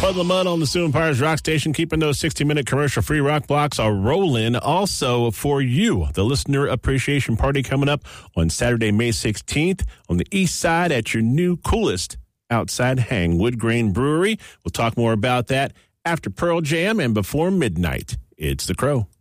Puddle of Mud on the Sioux Empires Rock Station, keeping those 60-minute commercial-free rock blocks are rolling. Also, for you, the Listener Appreciation Party coming up on Saturday, May 16th on the east side at your new, coolest outside hang, Wood Grain Brewery. We'll talk more about that after Pearl Jam and before midnight. It's The Crow.